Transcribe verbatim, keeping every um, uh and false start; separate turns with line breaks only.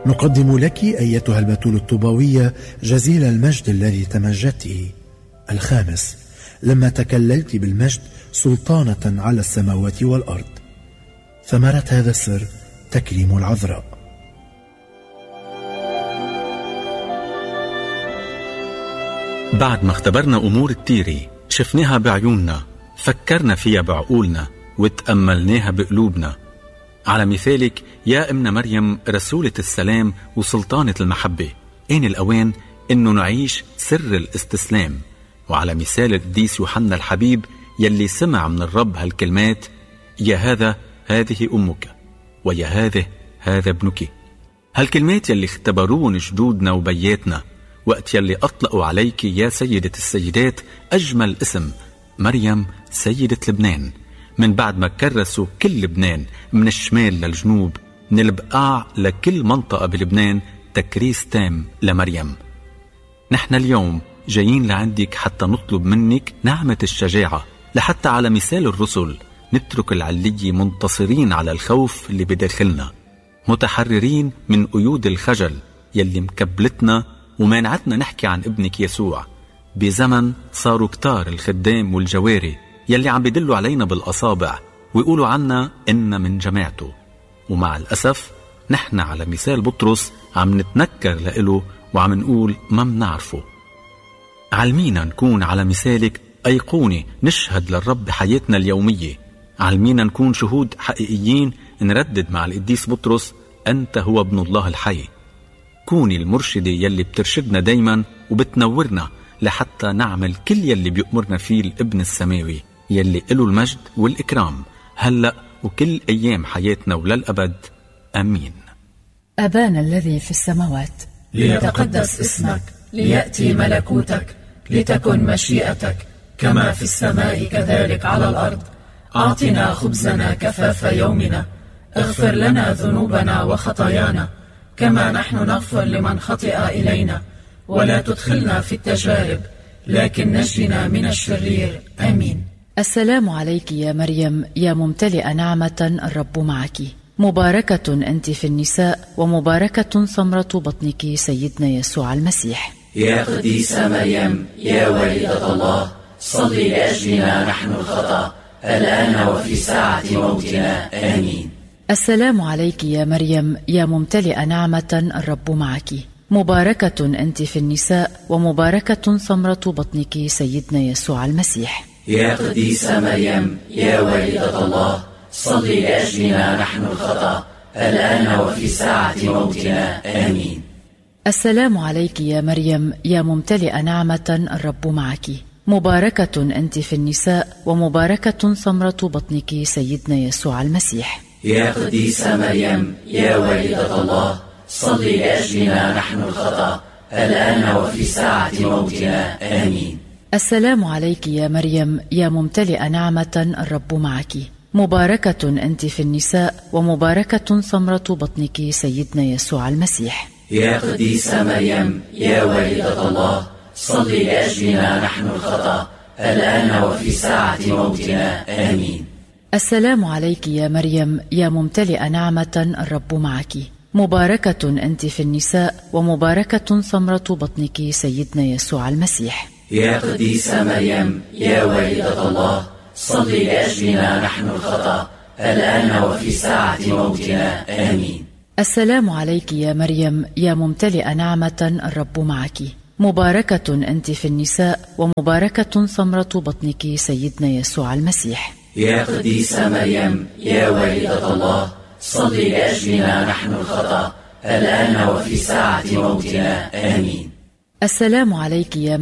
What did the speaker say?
نقدم لك أيتها البتول الطوباوية جزيل المجد الذي تمجدته. الخامس، لما تكللت بالمجد سلطانة على السماوات والأرض. ثمرة هذا السر تكريم العذراء.
بعد ما اختبرنا أمور كتيرة شفناها بعيوننا، فكرنا فيها بعقولنا، وتأملناها بقلوبنا. على مثالك يا أمنا مريم رسولة السلام وسلطانة المحبة، آن الأوان إنه نعيش سر الاستسلام. وعلى مثال القديس يوحنا الحبيب يلي سمع من الرب هالكلمات: يا هذا هذه أمك، ويا هذه هذا ابنك. هالكلمات يلي اختبرون جدودنا وبياتنا وقت يلي أطلقوا عليك يا سيدة السيدات أجمل اسم، مريم سيدة لبنان. من بعد ما كرسوا كل لبنان من الشمال للجنوب، من البقاع لكل منطقة بلبنان، تكريس تام لمريم. نحن اليوم جايين لعندك حتى نطلب منك نعمة الشجاعة، لحتى على مثال الرسل نترك العلية منتصرين على الخوف اللي بداخلنا، متحررين من قيود الخجل يلي مكبلتنا ومانعتنا نحكي عن ابنك يسوع. بزمن صاروا كتار الخدام والجواري يلي عم بيدلوا علينا بالأصابع ويقولوا عنا إن من جماعته، ومع الأسف نحن على مثال بطرس عم نتنكر لإله وعم نقول ما منعرفه. علمينا نكون على مثالك أيقونة نشهد للرب بحياتنا اليومية. علمينا نكون شهود حقيقيين نردد مع القديس بطرس: أنت هو ابن الله الحي. كوني المرشدة يلي بترشدنا دايما وبتنورنا لحتى نعمل كل يلي بيأمرنا فيه الابن السماوي يلي له المجد والإكرام هلأ وكل أيام حياتنا وللأبد. أمين.
أبانا الذي في السماوات،
ليتقدس اسمك، ليأتي ملكوتك، لتكن مشيئتك كما في السماء كذلك على الأرض. أعطنا خبزنا كفاف يومنا، اغفر لنا ذنوبنا وخطايانا كما نحن نغفر لمن خطئ إلينا، ولا تدخلنا في التجارب لكن نجنا من الشرير. آمين.
السلام عليك يا مريم يا ممتلئة نعمة، الرب معك، مباركة أنت في النساء ومباركة ثمرة بطنك سيدنا يسوع المسيح.
يا قديسة مريم يا والدة الله، صلي لأجلنا نحن الخطأ الآن وفي ساعة موتنا. آمين.
السلام عليك يا مريم يا ممتلئة نعمة، الرب معك، مباركة أنت في النساء ومباركة ثمرة بطنك سيدنا يسوع المسيح.
يا قديسة مريم يا والدة الله، صلي لأجلنا نحن الخطأ الآن وفي ساعة موتنا. آمين.
السلام عليك يا مريم يا ممتلئة نعمة، الرب معك، مباركة أنت في النساء ومباركة ثمرة بطنك سيدنا يسوع المسيح.
يا قديسة مريم يا والدة الله، صلي لأجلنا نحن الخطأ الآن وفي ساعة موتنا. آمين.
السلام عليك يا مريم يا ممتلئة نعمة، الرب معك، مباركة أنت في النساء ومباركة ثمرة بطنك سيدنا يسوع المسيح.
يا قديسة مريم يا والدة الله، صلي لأجلنا نحن الخطأ الآن وفي ساعة موتنا. آمين.
السلام عليك يا مريم يا ممتلئة نعمة، الرب معك، مباركة أنت في النساء ومباركة ثمرة بطنك سيدنا يسوع المسيح.
يا قديسة مريم يا والدة الله، صلي لأجلنا نحن الخطأ الآن وفي ساعة موتنا. آمين.
السلام عليك يا مريم يا ممتلئة نعمة، الرب معك، مباركة أنت في النساء ومباركة ثمرة بطنك سيدنا يسوع المسيح.
يا قديسة مريم يا والدة الله، صلي لأجلنا نحن الخطأ الآن وفي ساعة موتنا. آمين.
السلام عليك يا